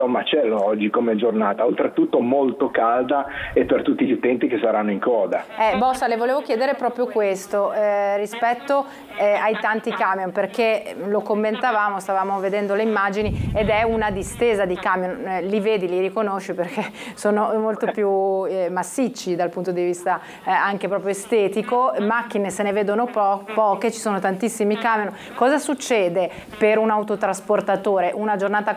un macello oggi come giornata, oltretutto molto calda e per tutti gli utenti che saranno in coda. Bossa, le volevo chiedere proprio questo rispetto ai tanti camion, perché lo commentavamo, stavamo vedendo le immagini ed è una distesa di camion, li vedi, li riconosci perché sono molto più massicci dal punto di vista anche proprio estetico, macchine se ne vedono poche, ci sono tantissimi camion. Cosa succede per un autotrasportatore una giornata